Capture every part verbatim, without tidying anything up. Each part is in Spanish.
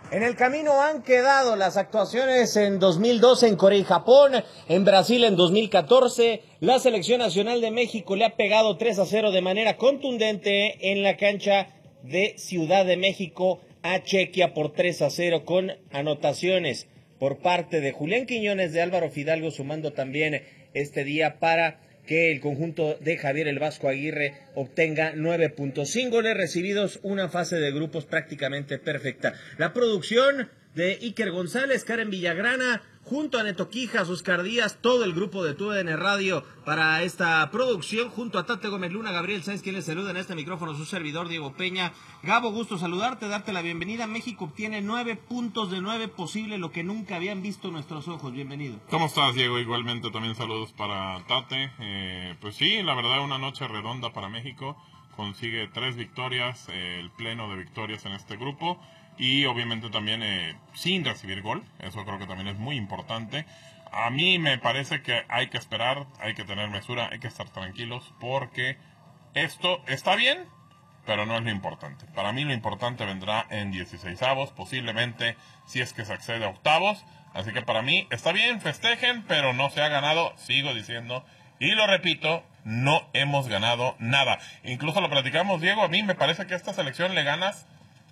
En el camino han quedado las actuaciones en dos mil doce en Corea y Japón, en Brasil en dos mil catorce. La selección nacional de México le ha pegado tres a cero de manera contundente en la cancha de Ciudad de México a Chequia por tres a cero, con anotaciones por parte de Julián Quiñones, de Álvaro Fidalgo, sumando también este día para que el conjunto de Javier el Vasco Aguirre obtenga nueve puntos. Sin goles recibidos, una fase de grupos prácticamente perfecta. La producción de Iker González, Karen Villagrana, junto a Neto Quijas, Oscar Díaz, todo el grupo de T U D N Radio para esta producción, junto a Tate Gómez Luna, Gabriel Sáenz, quien les saluda en este micrófono, su servidor Diego Peña. Gabo, gusto saludarte, darte la bienvenida. México obtiene nueve puntos de nueve posible, lo que nunca habían visto nuestros ojos. Bienvenido. ¿Cómo estás, Diego? Igualmente también saludos para Tate. Eh, pues sí, la verdad, una noche redonda para México. Consigue tres victorias, eh, el pleno de victorias en este grupo. Y obviamente también eh, sin recibir gol, eso creo que también es muy importante. A mí me parece que hay que esperar, hay que tener mesura, hay que estar tranquilos, porque esto está bien, pero no es lo importante. Para mí lo importante vendrá en dieciseisavos, posiblemente si es que se accede a octavos. Así que para mí está bien, festejen, pero no se ha ganado, sigo diciendo, y lo repito, no hemos ganado nada. Incluso lo platicamos, Diego, a mí me parece que a esta selección le ganas,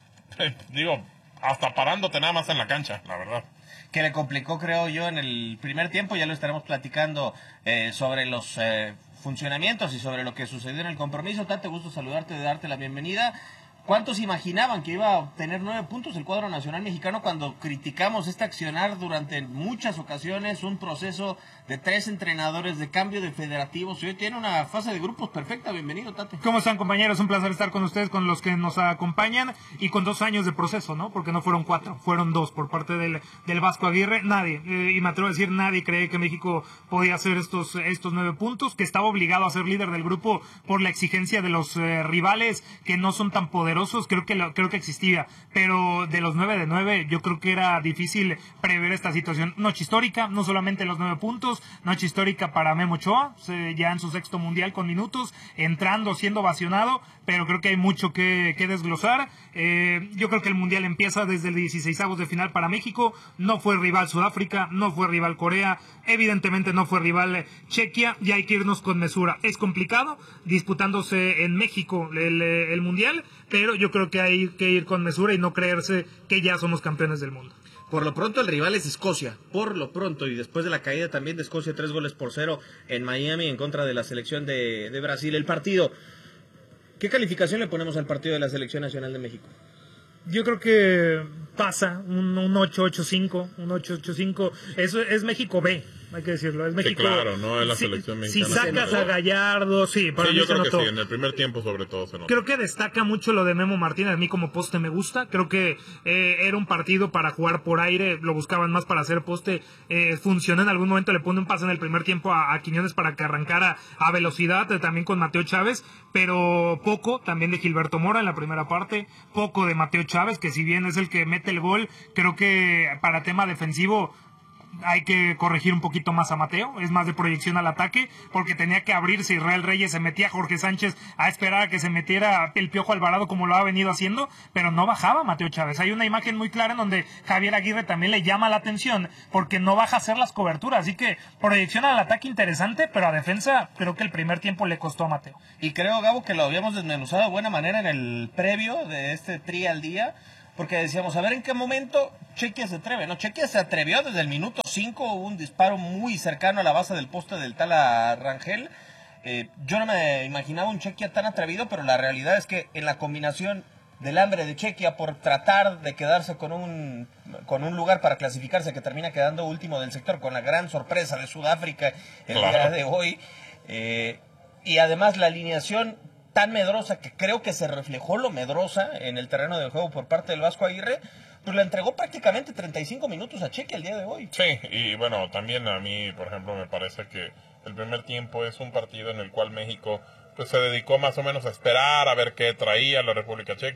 digo, hasta parándote nada más en la cancha, la verdad. Que le complicó, creo yo, en el primer tiempo. Ya lo estaremos platicando eh, sobre los eh, funcionamientos y sobre lo que sucedió en el compromiso. Tate, gusto saludarte, de darte la bienvenida. ¿Cuántos imaginaban que iba a obtener nueve puntos el cuadro nacional mexicano cuando criticamos este accionar durante muchas ocasiones? Un proceso de tres entrenadores, de cambio de federativos, y hoy tiene una fase de grupos perfecta. Bienvenido, Tate. ¿Cómo están, compañeros? Un placer estar con ustedes, con los que nos acompañan, y con dos años de proceso, ¿no? Porque no fueron cuatro, fueron dos por parte del, del Vasco Aguirre. Nadie, eh, y me atrevo a decir, nadie cree que México podía hacer estos, estos nueve puntos, que estaba obligado a ser líder del grupo por la exigencia de los eh, rivales que no son tan poderosos. Creo que lo, creo que existía, pero de los nueve de nueve yo creo que era difícil prever esta situación. Noche histórica, no solamente los nueve puntos, noche histórica para Memo Ochoa, ya en su sexto mundial con minutos, entrando, siendo ovacionado, pero creo que hay mucho que, que desglosar. Eh, yo creo que el mundial empieza desde el dieciseisavos de final para México. No fue rival Sudáfrica, no fue rival Corea, evidentemente no fue rival Chequia, y hay que irnos con mesura. Es complicado disputándose en México el, el mundial, pero yo creo que hay que ir con mesura y no creerse que ya somos campeones del mundo. Por lo pronto el rival es Escocia, por lo pronto, y después de la caída también de Escocia, tres goles por cero en Miami en contra de la selección de, de Brasil. El partido, ¿qué calificación le ponemos al partido de la Selección Nacional de México? Yo creo que pasa un, un ocho ocho cinco, un ocho ocho cinco. Eso es México B, hay que decirlo. Es México. Sí, claro, no es la si, selección mexicana. Si sacas a Gallardo, sí, para sí, mí yo se creo notó. que sí, en el primer tiempo sobre todo se notó. Creo que destaca mucho lo de Memo Martínez. A mí como poste me gusta. Creo que eh, era un partido para jugar por aire, lo buscaban más para hacer poste. Eh, funcionó en algún momento, le pone un pase en el primer tiempo a, a Quiñones para que arrancara a velocidad, eh, también con Mateo Chávez, pero poco también de Gilberto Mora en la primera parte, poco de Mateo Chávez, que si bien es el que mete el gol, creo que para tema defensivo hay que corregir un poquito más a Mateo, es más de proyección al ataque, porque tenía que abrirse Israel Reyes, se metía Jorge Sánchez a esperar a que se metiera el Piojo Alvarado como lo ha venido haciendo, pero no bajaba Mateo Chávez. Hay una imagen muy clara en donde Javier Aguirre también le llama la atención, porque no baja a hacer las coberturas, así que proyección al ataque interesante, pero a defensa creo que el primer tiempo le costó a Mateo. Y creo, Gabo, que lo habíamos desmenuzado de buena manera en el previo de este tri al día, porque decíamos, a ver en qué momento Chequia se atreve, ¿no? Chequia se atrevió desde el minuto cinco, hubo un disparo muy cercano a la base del poste del tal Rangel. Eh, yo no me imaginaba un Chequia tan atrevido, pero la realidad es que en la combinación del hambre de Chequia por tratar de quedarse con un, con un lugar para clasificarse, que termina quedando último del sector, con la gran sorpresa de Sudáfrica el claro. día de hoy, eh, y además la alineación tan medrosa, que creo que se reflejó lo medrosa en el terreno de juego por parte del Vasco Aguirre, pues le entregó prácticamente treinta y cinco minutos a Chequia el día de hoy. Sí, y bueno, también a mí, por ejemplo, me parece que el primer tiempo es un partido en el cual México pues se dedicó más o menos a esperar a ver qué traía la República Chequia,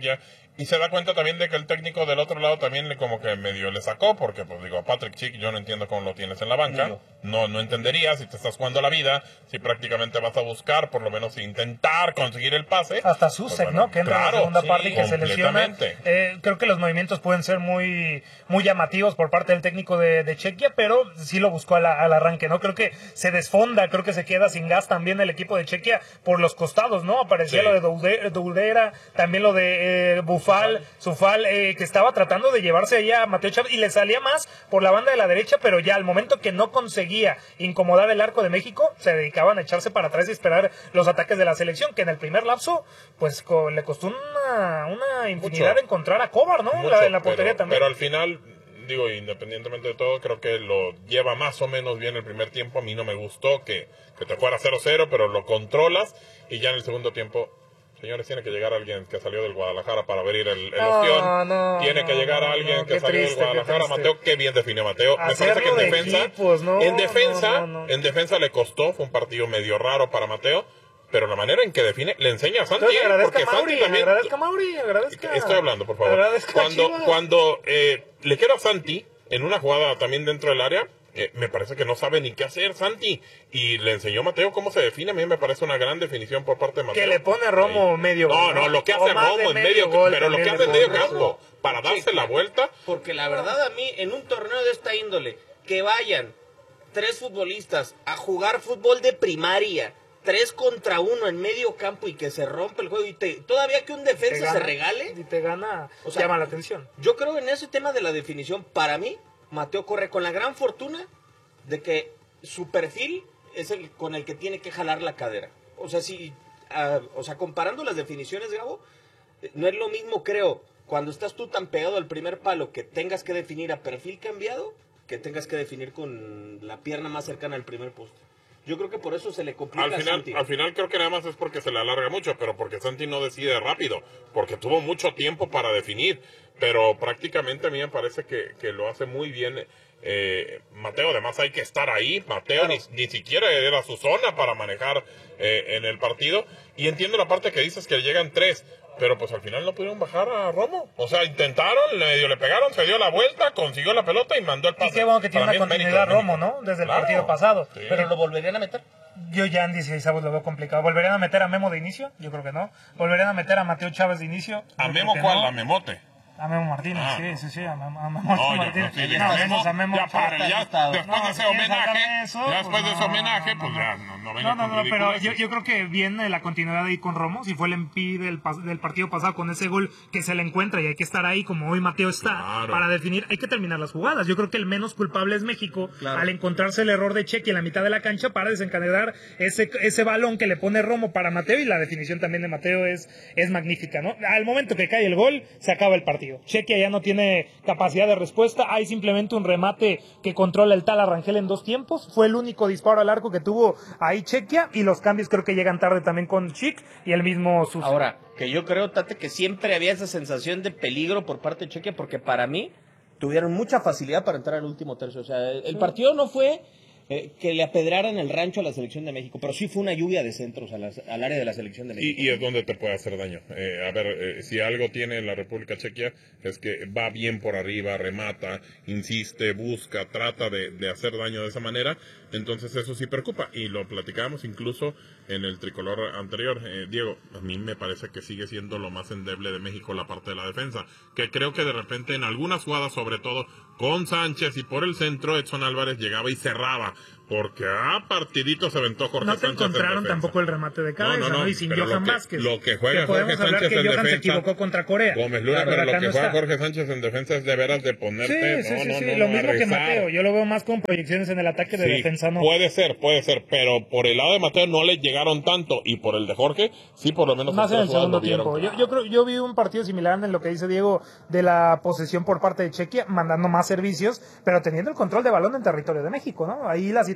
Y se da cuenta también de que el técnico del otro lado también le como que medio le sacó, porque pues digo, a Patrick Schick yo no entiendo cómo lo tienes en la banca. No, no entendería si te estás jugando la vida, si prácticamente vas a buscar, por lo menos intentar conseguir el pase. Hasta Susek, pues, bueno, ¿no? Que entra claro, en la segunda sí, parte y que se lesiona. Eh, creo que los movimientos pueden ser muy, muy llamativos por parte del técnico de, de Chequia, pero sí lo buscó al, al arranque, ¿no? Creo que se desfonda, creo que se queda sin gas también el equipo de Chequia por los costados, ¿no? Aparecía sí. lo de Doudera, Doudera, también lo de eh, Bufal, Sufal, eh, que estaba tratando de llevarse ahí a Mateo Chávez y le salía más por la banda de la derecha, pero ya al momento que no conseguía incomodar el arco de México, se dedicaban a echarse para atrás y esperar los ataques de la selección, que en el primer lapso, pues co- le costó una, una infinidad de encontrar a Kovar, ¿no? Mucho, la, en la portería pero, también. Pero al final, digo, independientemente de todo, creo que lo lleva más o menos bien el primer tiempo. A mí no me gustó que, que te fuera cero cero, pero lo controlas y ya en el segundo tiempo... Señores, tiene que llegar alguien que salió del Guadalajara para abrir el, el no, ostión. No, tiene que llegar no, alguien no, que salió triste, del Guadalajara. Mateo, qué bien definió Mateo. Hacerlo Me parece que en defensa, equipos, no, en defensa, no, no, no. en defensa le costó. Fue un partido medio raro para Mateo. Pero la manera en que define, le enseña a Santi. Entonces, agradezca porque Mauri, Santi también. Agradezca Mauri, agradezca. Estoy hablando, por favor. Cuando, cuando eh, le queda a Santi en una jugada también dentro del área. Eh, me parece que no sabe ni qué hacer Santi y le enseñó Mateo cómo se define. A mí me parece una gran definición por parte de Mateo. Que le pone a Romo sí. medio no, no, lo que hace Romo en medio, gol, pero lo que hace en medio campo para darse sí, la vuelta. Porque la verdad a mí en un torneo de esta índole que vayan tres futbolistas a jugar fútbol de primaria, tres contra uno en medio campo y que se rompe el juego y te, todavía que un defensa gana, se regale y te gana, o sea, llama la atención. Yo creo en ese tema de la definición, para mí Mateo corre con la gran fortuna de que su perfil es el con el que tiene que jalar la cadera. O sea, si, uh, o sea, comparando las definiciones, Gabo, no es lo mismo, creo, cuando estás tú tan pegado al primer palo que tengas que definir a perfil cambiado, que tengas que definir con la pierna más cercana al primer poste. Yo creo que por eso se le complica al final, a Santi. Al final creo que nada más es porque se le alarga mucho, pero porque Santi no decide rápido, porque tuvo mucho tiempo para definir, pero prácticamente a mí me parece que, que lo hace muy bien eh, Mateo. Además hay que estar ahí, Mateo claro. ni, ni siquiera era su zona para manejar eh, en el partido, y entiendo la parte que dices que llegan tres, pero pues al final no pudieron bajar a Romo. O sea, intentaron, medio le pegaron, se dio la vuelta, consiguió la pelota y mandó el pase. Y qué bueno que tiene una continuidad Romo, ¿no? Desde el claro, partido pasado. Sí. Pero lo volverían a meter. Yo ya en dieciséis avos lo veo complicado. ¿Volverían a meter a Memo de inicio? Yo creo que no. ¿Volverían a meter a Mateo Chávez de inicio? ¿A Memo cuál? No. ¿A Memote? A Memo Martínez, ah, sí, sí, sí, a Memo, a Memo no, Martínez. No, sí, no, menos a Memo. Ya pare, ya, después no, de ese si homenaje, eso, ya después pues de ese homenaje, pues ya, no, no venga No, no, no, pero yo, yo creo que viene la continuidad ahí con Romo, si fue el M P del, del partido pasado con ese gol que se le encuentra y hay que estar ahí como hoy Mateo está, claro. para definir, hay que terminar las jugadas. Yo creo que el menos culpable es México, claro. al encontrarse el error de Chequi en la mitad de la cancha para desencadenar ese, ese balón que le pone Romo para Mateo, y la definición también de Mateo es, es magnífica, ¿no? Al momento que cae el gol, se acaba el partido. Chequi ya no tiene tiene capacidad de respuesta, hay simplemente un remate que controla el tal Arrangel en dos tiempos, fue el único disparo al arco que tuvo ahí Chequia, y los cambios creo que llegan tarde también con Chic y el mismo Suso. Ahora, que yo creo, Tate, que siempre había esa sensación de peligro por parte de Chequia, porque para mí tuvieron mucha facilidad para entrar al último tercio, o sea, el partido no fue eh, que le apedraran el rancho a la selección de México, pero sí fue una lluvia de centros a las, al área de la selección de México. Y, y es donde te puede hacer daño. Eh, a ver, eh, si algo tiene la República Chequia es que va bien por arriba, remata, insiste, busca, trata de, de hacer daño de esa manera, entonces eso sí preocupa, y lo platicábamos incluso en el tricolor anterior. eh, Diego, a mí me parece que sigue siendo lo más endeble de México la parte de la defensa, que creo que de repente en algunas jugadas, sobre todo con Sánchez y por el centro, Edson Álvarez llegaba y cerraba, porque a partidito se aventó Jorge Sánchez. No te Sánchez encontraron tampoco el remate de cabeza, no, no, no, ¿no? Y sin Johan que, Vázquez. Lo que juega que Jorge Sánchez que en Johan defensa. se equivocó contra Corea. Gómez Luna, pero lo que no juega está. Jorge Sánchez en defensa es de veras de ponerte. Sí, sí, no, sí, no, sí. no, Lo no, mismo que Mateo. Yo lo veo más con proyecciones en el ataque de sí, defensa, no. Puede ser, puede ser, pero por el lado de Mateo no le llegaron tanto, y por el de Jorge, sí, por lo menos más en el segundo tiempo. Yo, yo creo, yo vi un partido similar en lo que dice Diego de la posesión por parte de Chequia, mandando más servicios, pero teniendo el control de balón en territorio de México, ¿no? Ahí la situación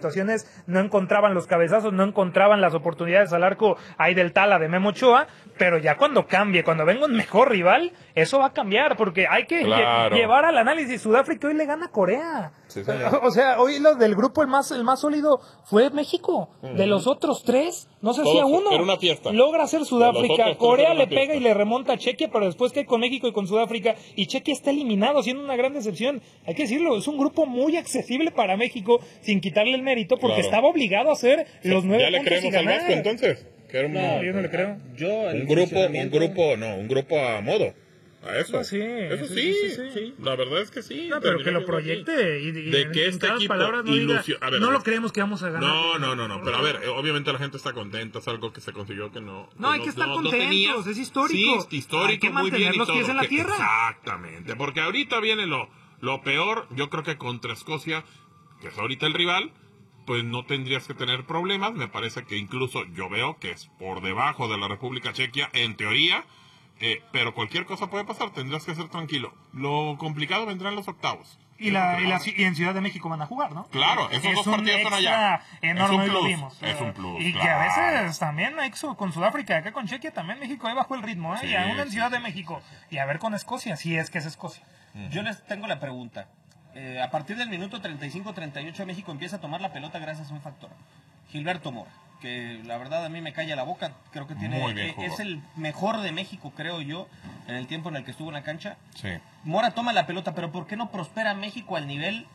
situaciones, no encontraban los cabezazos, no encontraban las oportunidades al arco ahí del Tala de Memo Ochoa, pero ya cuando cambie, cuando venga un mejor rival, eso va a cambiar, porque hay que claro. lle- llevar al análisis. Sudáfrica hoy le gana a Corea. Sí, o sea, hoy lo del grupo el más el más sólido fue México. Uh-huh. De los otros tres, no se hacía uno. Era una fiesta. Logra hacer Sudáfrica. Corea le pega fiesta. y le remonta a Chequia, pero después cae con México y con Sudáfrica. Y Chequia está eliminado, siendo una gran decepción. Hay que decirlo, es un grupo muy accesible para México, sin quitarle el mérito, porque claro. estaba obligado a hacer los nueve ¿Ya le puntos creemos al Vasco entonces? Que era un, no, yo no le creo. Yo un grupo, un grupo, no, un grupo a modo. A eso. Ah, sí, eso sí, sí, sí, sí. La verdad es que sí. No, pero que lo proyecte y, y de en, que en este equipo palabras no, ilusio... diga, a ver, no a ver. lo creemos que vamos a ganar. No, no, no, no, pero a ver, obviamente la gente está contenta, es algo que se consiguió que no... No, hay que estar no, contentos, no tenía, es histórico. Sí, histórico, hay que muy mantener bien los pies en la que, tierra. Exactamente, porque ahorita viene lo, lo peor, yo creo que contra Escocia, que es ahorita el rival, pues no tendrías que tener problemas, me parece que incluso yo veo que es por debajo de la República Chequia, en teoría... Eh, pero cualquier cosa puede pasar, tendrás que ser tranquilo. Lo complicado vendrá en los octavos. Y, la, y, la, y en Ciudad de México van a jugar, ¿no? Claro, esos es dos un partidos son allá. Enorme, es un plus, lo vimos. Es un plus. Y claro. que a veces también Exo con Sudáfrica, acá con Chequia también México ahí bajó el ritmo, ¿eh? Sí, y aún en Ciudad sí, de México. Y a ver con Escocia, si es que es Escocia. Uh-huh. Yo les tengo la pregunta. Eh, a partir del minuto treinta y cinco treinta y ocho México empieza a tomar la pelota gracias a un factor. Gilberto Mora, que la verdad a mí me calla la boca, creo que tiene eh, es el mejor de México, creo yo, en el tiempo en el que estuvo en la cancha. Sí. Mora toma la pelota, pero ¿por qué no prospera México al nivel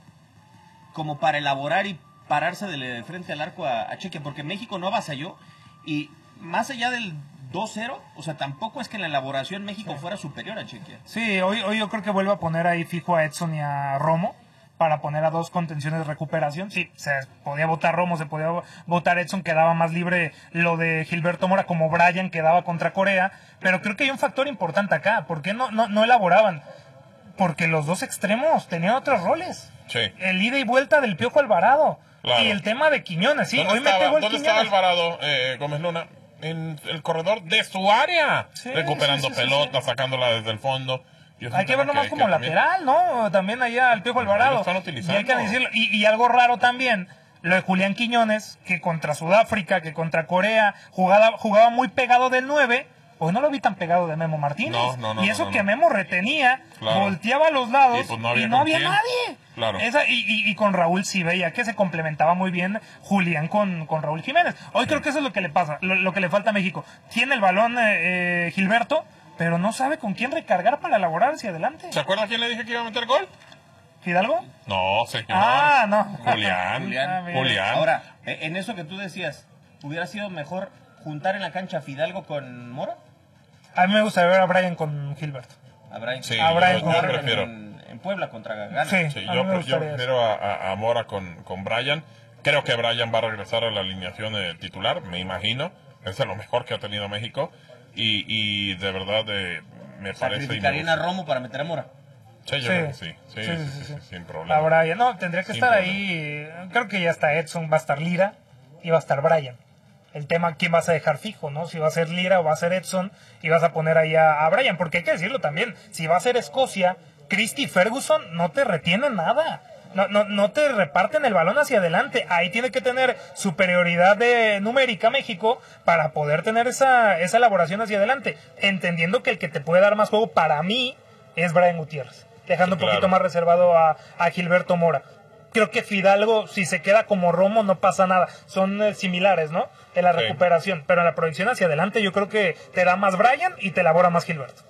como para elaborar y pararse de, de frente al arco a, a Chequia? Porque México no avasalló y más allá del dos cero, o sea, tampoco es que en la elaboración México fuera superior a Chequia. Sí, hoy, hoy yo creo que vuelve a poner ahí fijo a Edson y a Romo, para poner a dos contenciones de recuperación. Sí, se podía votar Romo, se podía votar Edson, quedaba más libre lo de Gilberto Mora, como Bryan quedaba contra Corea, pero creo que hay un factor importante acá. ¿Por qué no, no, no elaboraban? Porque los dos extremos tenían otros roles. Sí. El ida y vuelta del Piojo Alvarado. Claro. Y el tema de Quiñones, sí, hoy estaba, me pegó el ¿dónde Quiñones? Estaba Alvarado, eh, Gómez Luna? En el corredor de su área, sí, recuperando sí, sí, pelota, sí, sí. sacándola desde el fondo. Hay que verlo más que, como que lateral, también, ¿no? También allá al Piojo Alvarado. Y, hay que decirlo. Y, y algo raro también, lo de Julián Quiñones, que contra Sudáfrica, que contra Corea, jugaba, jugaba muy pegado del nueve. Hoy no lo vi tan pegado de Memo Martínez. No, no, no, y eso no, no, que no. Memo retenía, claro. volteaba a los lados y, pues no había, y no había quién. nadie. Claro. Esa, y, y, y con Raúl sí veía que se complementaba muy bien Julián con, con Raúl Jiménez. Hoy sí. creo que eso es lo que le pasa, lo, lo que le falta a México. Tiene el balón eh, eh, Gilberto, pero no sabe con quién recargar para elaborar hacia adelante. ¿Se acuerda quién le dije que iba a meter gol? ¿Fidalgo? No, señor. Ah, no. Julián. Julián. Ah, Julián. Ahora, en eso que tú decías, ¿hubiera sido mejor juntar en la cancha a Fidalgo con Mora? A mí me gusta ver a Bryan con Gilberto. A Bryan, sí, a Bryan yo, yo prefiero. En, en Puebla contra Gana. Sí, sí yo, pre yo prefiero a, a, a Mora con, con Bryan. Creo que Bryan va a regresar a la alineación de titular, me imagino. Es de lo mejor que ha tenido México. Y, y de verdad eh, me parece... ¿Sacrificarían a Romo para meter a Mora? Sí, yo sí. creo que sí. Sí, sí, sí, sí, sí, sí, sin problema. A Bryan, no, tendría que sin estar problema. Ahí. Creo que ya está Edson, va a estar Lira y va a estar Bryan. El tema, ¿quién vas a dejar fijo, no? Si va a ser Lira o va a ser Edson y vas a poner ahí a, a Bryan, porque hay que decirlo también, si va a ser Escocia, Christy Ferguson no te retiene nada, no, no, no te reparten el balón hacia adelante, ahí tiene que tener superioridad de, numérica México para poder tener esa, esa elaboración hacia adelante, entendiendo que el que te puede dar más juego para mí es Bryan Gutiérrez, dejando sí, claro. un poquito más reservado a, a Gilberto Mora. Creo que Fidalgo, si se queda como Romo, no pasa nada. Son eh, similares, ¿no? En la sí. recuperación. Pero en la proyección hacia adelante, yo creo que te da más Bryan y te elabora más Gilberto.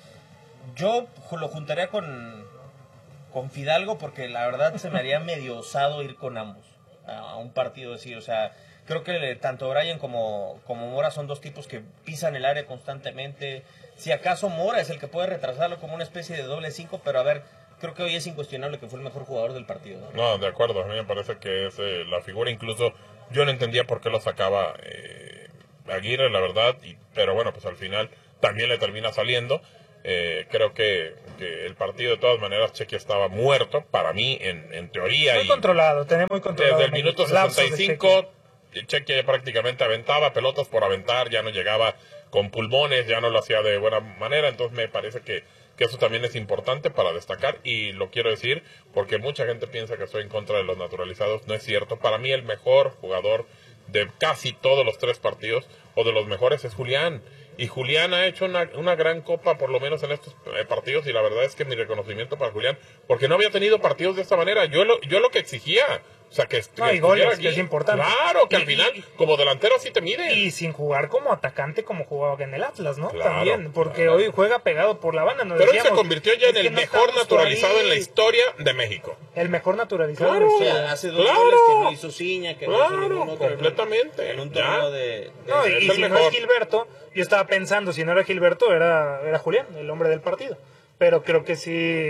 Yo lo juntaría con, con Fidalgo porque la verdad se me haría medio osado ir con ambos a, a un partido así. O sea, creo que tanto Bryan como, como Mora son dos tipos que pisan el área constantemente. Si acaso Mora es el que puede retrasarlo como una especie de doble cinco, pero a ver... Creo que hoy es incuestionable que fue el mejor jugador del partido. No, no de acuerdo. A mí me parece que es eh, la figura. Incluso yo no entendía por qué lo sacaba eh, Aguirre, la verdad. Y, pero bueno, pues al final también le termina saliendo. Eh, creo que, que el partido, de todas maneras, Chequia estaba muerto. Para mí, en, en teoría. Muy y controlado, tenía muy controlado. Desde el minuto sesenta y cinco, Chequia. Chequia ya prácticamente aventaba pelotas por aventar. Ya no llegaba con pulmones, ya no lo hacía de buena manera. Entonces me parece que que eso también es importante para destacar, y lo quiero decir porque mucha gente piensa que estoy en contra de los naturalizados. No es cierto. Para mí el mejor jugador de casi todos los tres partidos, o de los mejores, es Julián. Y Julián ha hecho una, una gran copa, por lo menos en estos eh, partidos, y la verdad es que mi reconocimiento para Julián, porque no había tenido partidos de esta manera. Yo lo, yo lo que exigía, o sea, que, no, que y goles, aquí, que es importante. Claro, que y, al final, y, como delantero sí te mide. Y sin jugar como atacante, como jugaba en el Atlas, ¿no? Claro, También, porque claro. hoy juega pegado por la banda. Nos Pero decíamos, él se convirtió ya en el no mejor naturalizado ahí. en la historia de México. El mejor naturalizado. Claro, en O la sea, hace dos claro. goles que no hizo Ciña, que Claro, no hizo ningún otro. completamente. En un Ya. torneo de... de No, y, Es y el si mejor. no es Gilberto, yo estaba pensando, si no era Gilberto, era, era Julián, el hombre del partido. Pero creo que sí,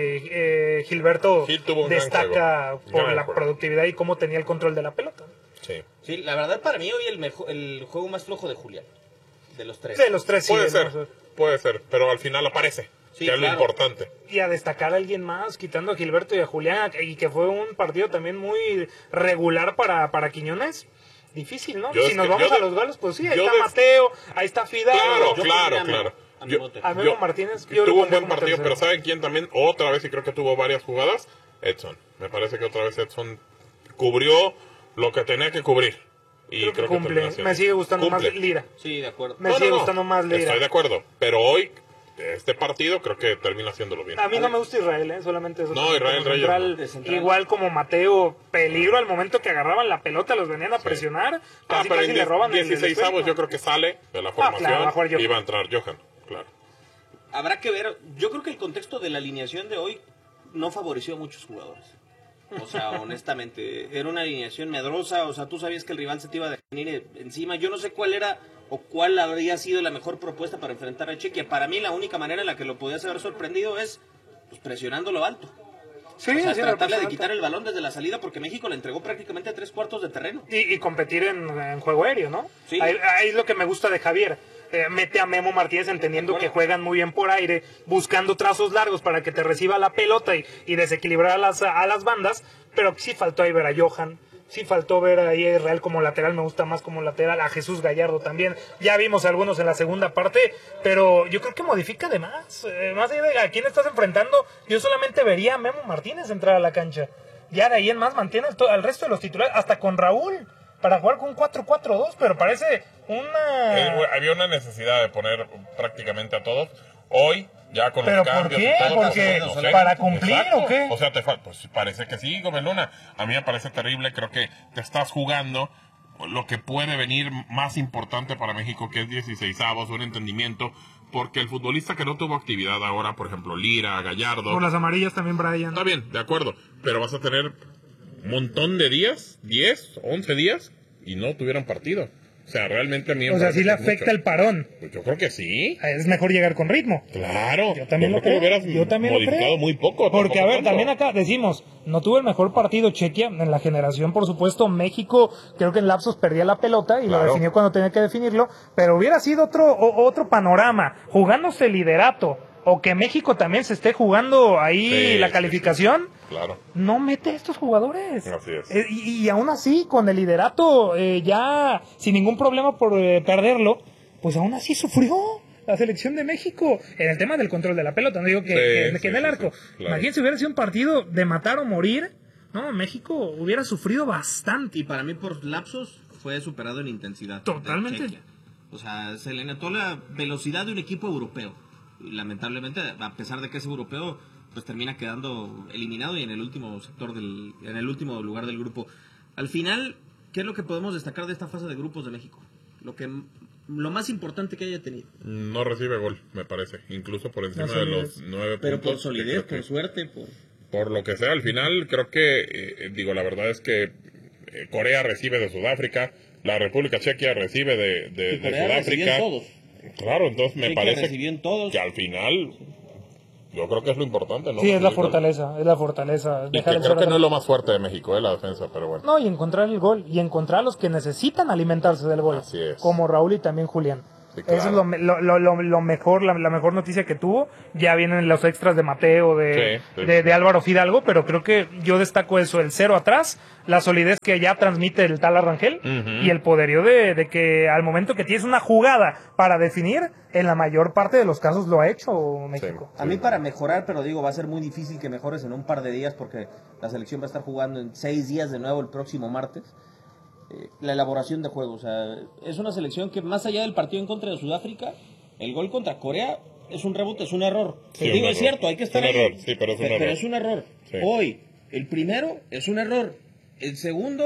eh, Gilberto Gil tuvo un gran destaca juego. por Gran la juego. productividad y cómo tenía el control de la pelota. Sí. Sí, la verdad para mí hoy el mejor, el juego más flojo de Julián, de los tres. De los tres, sí. Puede ¿no? ser, puede ser, pero al final aparece, Sí, que es claro. lo importante. Y a destacar a alguien más, quitando a Gilberto y a Julián, y que fue un partido también muy regular para, para Quiñones. Difícil, ¿no? Yo si es nos que- vamos yo a de- los goles, pues sí, ahí yo está de- Mateo, ahí está Fidalgo. Claro, yo claro, pondría a Memo, claro. a Yo- Memote. A Memo Martínez, yo lo tuvo un pondría buen como partido, tercero. pero ¿saben quién también? Otra vez, y creo que tuvo varias jugadas, Edson. Me parece que otra vez Edson cubrió lo que tenía que cubrir. Y Creo que creo que cumple. terminó haciendo. Me sigue gustando Cumple. más Lira. Sí, de acuerdo. Me No, sigue no, no. gustando más Lira. Estoy de acuerdo, pero hoy, este partido, creo que termina haciéndolo bien. A mí no me gusta Israel, ¿eh? Solamente eso. No, Como Israel Reyes central, no. De central. igual como Mateo, peligro al momento que agarraban la pelota, los venían a presionar. Ah, Casi, pero casi en le roban el- el dieciséis esférico. avos yo creo que sale de la Ah, formación claro, va a jugar Johan. y va a entrar Johan, claro. Habrá que ver, yo creo que el contexto de la alineación de hoy no favoreció a muchos jugadores. O sea, honestamente, era una alineación medrosa, o sea, tú sabías que el rival se te iba a venir encima. Yo no sé cuál era o cuál habría sido la mejor propuesta para enfrentar a Chequia. Para mí la única manera en la que lo podías haber sorprendido es pues, presionándolo alto. Sí, O sea, sí, tratarle de representante. quitar el balón desde la salida porque México le entregó prácticamente tres cuartos de terreno. Y, y competir en, en juego aéreo, ¿no? Sí. Ahí, ahí es lo que me gusta de Javier. Eh, mete a Memo Martínez entendiendo que juegan muy bien por aire, buscando trazos largos para que te reciba la pelota y, y desequilibrar a las, a las bandas, pero sí faltó ahí ver a Johan, sí faltó ver ahí a Israel como lateral, me gusta más como lateral, a Jesús Gallardo también, ya vimos algunos en la segunda parte, pero yo creo que modifica de más, eh, más allá de a quién estás enfrentando, yo solamente vería a Memo Martínez entrar a la cancha, ya de ahí en más mantiene al, to- al resto de los titulares, hasta con Raúl, para jugar con un cuatro cuatro dos, pero parece una... Eh, había una necesidad de poner prácticamente a todos. Hoy, ya con ¿Pero los por cambios qué? y todo, Porque no sé. ¿para cumplir o qué? O sea, te fa- pues parece que sí, Gómez Luna. A mí me parece terrible. Creo que te estás jugando lo que puede venir más importante para México, que es dieciseisavos, un entendimiento. Porque el futbolista que no tuvo actividad ahora, por ejemplo, Lira, Gallardo... Por las amarillas también, Brian. Está bien, de acuerdo. Pero vas a tener un montón de días, diez, once días, y no tuvieron partido. O sea, realmente a mí me O sea, parece sí le que es afecta mucho. el parón. Pues yo creo que sí. Es mejor llegar con ritmo. Claro. Yo también lo creo que creo. hubieras Yo también lo modificado creo. muy poco. Porque, a tampoco ver, tanto. también acá decimos, no tuvo el mejor partido Chequia en la generación, por supuesto. México, creo que en lapsos perdía la pelota y Claro. lo definió cuando tenía que definirlo. Pero hubiera sido otro, o- otro panorama, jugándose el liderato, o que México también se esté jugando ahí Sí, la sí, calificación. Claro. No mete a estos jugadores. Así es. Eh, y, y aún así, con el liderato eh, ya sin ningún problema por eh, perderlo, pues aún así sufrió la selección de México en el tema del control de la pelota. No digo que, Sí, que- que sí, en el sí, arco. sí, claro. Imagínense, hubiera sido un partido de matar o morir. No, México hubiera sufrido bastante. Y para mí por lapsos fue superado en intensidad. de Totalmente. Chequia. O sea, se le notó la velocidad de un equipo europeo. Y lamentablemente, a pesar de que es europeo, pues termina quedando eliminado y en el último sector del, en el último lugar del grupo. Al final, ¿qué es lo que podemos destacar de esta fase de grupos de México? Lo que lo más importante que haya tenido. No recibe gol, me parece. Incluso por encima La de solidez. los nueve Pero puntos. por solidez, que creo por que- suerte, por... Por lo que sea, al final creo que, eh, digo, la verdad es que eh, Corea recibe de Sudáfrica, la República Chequia recibe de, de, Y de Corea recibió en Sudáfrica. todos. Claro, entonces me Chequia parece recibió en todos. que al final, yo creo que es lo importante, ¿no? Sí, es la El gol. fortaleza, es la fortaleza. Y Dejar que el creo solo que no de- es lo más fuerte de México, eh, la defensa, pero bueno. No, y encontrar el gol, y encontrar a los que necesitan alimentarse del gol, Así es. como Raúl y también Julián. Sí, claro. Eso es lo, lo, lo, lo mejor, la, la mejor noticia que tuvo. Ya vienen los extras de Mateo, de, Sí, sí, de, sí. de Álvaro Fidalgo, pero creo que yo destaco eso, el cero atrás, la solidez que ya transmite el tal Arrangel, Ujú. y el poderío de, de que al momento que tienes una jugada para definir, en la mayor parte de los casos lo ha hecho México. Sí. A mí para mejorar, pero digo, va a ser muy difícil que mejores en un par de días porque la selección va a estar jugando en seis días de nuevo el próximo martes. Eh, la elaboración de juego, o sea, es una selección que más allá del partido en contra de Sudáfrica, el gol contra Corea es un rebote, es un error. Sí, digo, un es error. cierto, hay que estar Un ahí. error, sí, pero es un Pero error. es un error. Sí. Hoy, el primero es un error. El segundo,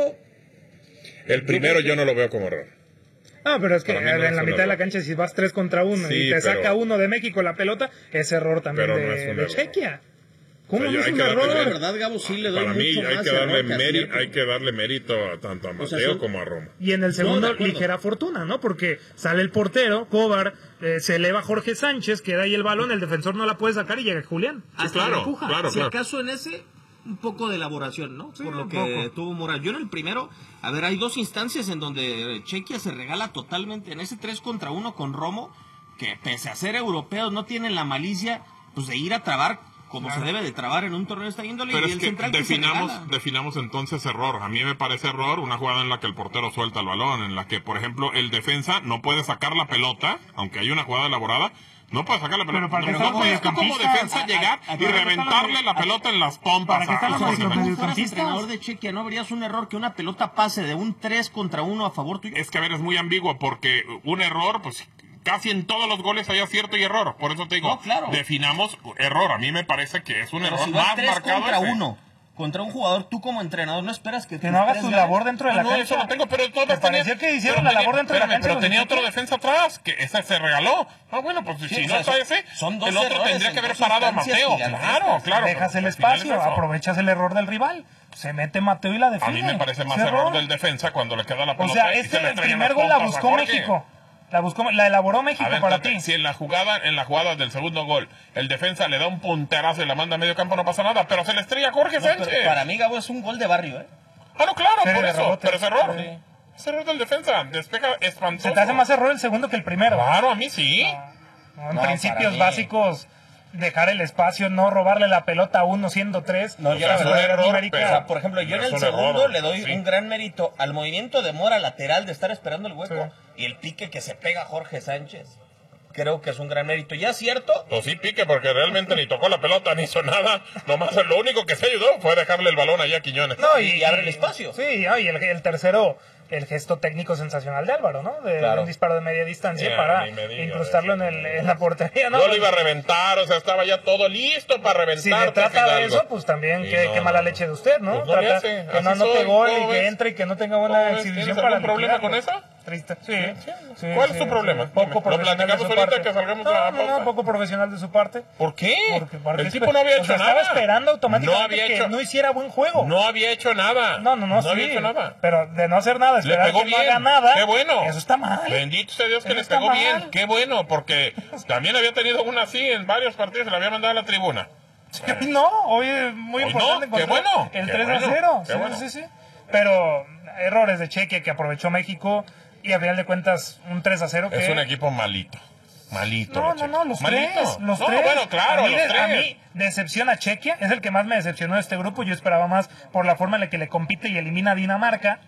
El primero yo no lo veo como error. Ah, pero es que Para mí no en es la un mitad de la error. cancha, si vas tres contra uno Sí, y te pero- saca uno de México la pelota, es error también Pero de, no es un de error. Chequia. ¿Cómo O sea, no yo es hay un que darle- error? de verdad, Gabo, sí le doy Para mí mucho hay más que, darle error que mérito, acierto. hay que darle mérito a tanto a O sea, Mateo son- como a Roma. Y en el No, segundo, de acuerdo. ligera fortuna, ¿no? Porque sale el portero, Cobar, eh, se eleva Jorge Sánchez, queda ahí el balón, el defensor no la puede sacar y llega Julián. Hasta claro, le empuja. claro, Si claro. acaso en ese, un poco de elaboración, ¿no? Sí, Por lo un que poco. tuvo Morales. Yo en el primero, a ver, hay dos instancias en donde Chequia se regala totalmente. En ese tres contra uno con Romo, que pese a ser europeos, no tienen la malicia pues de ir a trabar como Claro. se debe de trabar en un torneo de esta índole. Pero y es el que central que se definamos, regala. definamos entonces error. A mí me parece error una jugada en la que el portero suelta el balón, en la que, por ejemplo, el defensa no puede sacar la pelota, aunque hay una jugada elaborada, no puede sacar la pelota. Pero ¿para qué no están los puedes tú como mediocampistas? defensa llegar a- a- y a- reventarle la pelota en las pompas. ¿Para qué están a- los a- O sea, los si tú fueras mediocampistas? entrenador de Chequia, ¿no verías un error que una pelota pase de un tres contra uno a favor tuyo? Es que, a ver, es muy ambiguo porque un error, pues casi en todos los goles hay acierto y error. Por eso te digo, No, claro. definamos error. A mí me parece que es un Pero error si vas más tres marcado. contra ese. uno contra un jugador, tú como entrenador no esperas que... Que tus no haga tres su ganen. labor dentro de Ah, la no, cancha. eso lo tengo, pero todo Me pareció que hicieron la labor dentro de la cancha Pero los tenía de otro Chequia. defensa atrás, que ese se regaló. Ah, bueno, pues Sí, si o no sea, está son- ese, son dos el otro errores tendría en que haber dos parado a instancias Mateo. gigantescas. Claro, claro. Dejas el al final es espacio, eso. aprovechas el error del rival, se mete Mateo y la A defiende. mí me parece más Es error del defensa cuando le queda la O pelota. sea, y este, se le el estrella en primer las gol la pompas a buscó Jorge. México. La buscó, la elaboró México A ver, para espérate, ti. si en la jugada, en la jugada del segundo gol, el defensa le da un punterazo y la manda a medio campo, no pasa nada, pero se le estrella a Jorge No, pero Sánchez. para mí, Gabo, es un gol de barrio, ¿eh? Ah, no, claro, Serie por de eso, rebotes. pero es error. Sí. Es error del defensa, despeja espantoso. Se te hace más error el segundo que el primero. Claro, a mí sí. No, en No, principios para mí. básicos, dejar el espacio, no robarle la pelota a uno siendo tres. No, O yo sea, la es un verdad, error, numérica. pero- O sea, por ejemplo, yo en Es el un segundo error, le doy sí. un gran mérito al movimiento de Mora lateral de estar esperando el hueco Sí. y el pique que se pega a Jorge Sánchez. Creo que es un gran mérito. Ya es cierto, Pues sí, pique, porque realmente ni tocó la pelota, ni hizo nada. Nomás lo único que se ayudó fue dejarle el balón ahí a Quiñones. No, y, abre el espacio. Sí, ah, y el, el tercero, el gesto técnico sensacional de Álvaro, ¿no? De, Claro. de un disparo de media distancia Ya, para ni me digas, incrustarlo en, el, en la portería, ¿no? Yo lo iba a reventar, o sea, estaba ya todo listo para reventar. Si se trata de eso, pues también Sí, qué, no, qué mala no. leche de usted, ¿no? Pues no le Trata hace, que no así anote soy, gol ¿cómo y que ves? entre y que no tenga ¿Cómo buena ves? exhibición ¿Tienes para algún problema liquidarlo. con eso? Triste. Sí. sí, ¿Cuál sí, es tu sí. problema? Poco Dime. Lo profesional de platicamos su ahorita parte. que salgamos no, de la no, pausa. no, poco profesional de su parte. ¿Por qué? Porque, porque El tipo no había o hecho sea, nada. Estaba esperando automáticamente No había que hecho- no hiciera buen juego. No había hecho nada. No, no, no, No sí. había hecho nada. Pero de no hacer nada, Le esperar pegó que no bien. haga nada. Qué bueno. Eso está mal. Bendito sea Dios que Eso le está pegó mal. bien. Qué bueno, porque también había tenido una así en varios partidos, se la había mandado a la tribuna. Hoy no, hoy es muy Hoy importante no, qué encontrar bueno, el qué tres a bueno, cero. qué Sí, bueno. sí, sí. Pero errores de Chequia que aprovechó México y a final de cuentas un tres a cero que... Es un equipo malito. Malito. No, la no, Checa. no, los Malito. tres, los no, tres. bueno, claro, a mí, los de- tres. a mí decepciona Chequia, es el que más me decepcionó de este grupo. Yo esperaba más por la forma en la que le compite y elimina a Dinamarca.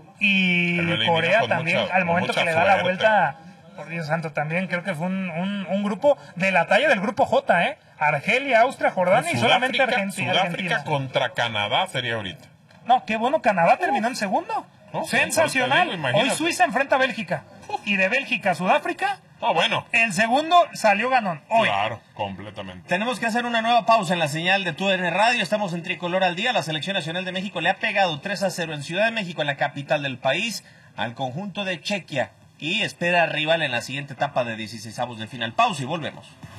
Y Pero lo elimina Corea con también, mucha- al con momento mucha que le da la suerte. vuelta, por Dios santo, también creo que fue un, un, un grupo de la talla del grupo J, ¿eh? Argelia, Austria, Jordania y solamente Sudáfrica, Argentina. Sudáfrica Argentina. contra Canadá sería ahorita. No, qué bueno, Canadá terminó en segundo. No, Sensacional. no, imagínate. Hoy Suiza enfrenta a Bélgica. Y de Bélgica a Sudáfrica, No, bueno. el segundo salió ganón. Hoy. Claro, completamente. Tenemos que hacer una nueva pausa en la señal de T U D N Radio. Estamos en Tricolor al Día. La Selección Nacional de México le ha pegado tres a cero en Ciudad de México, en la capital del país, al conjunto de Chequia. Y espera rival en la siguiente etapa de dieciseisavos de final. Pausa y volvemos.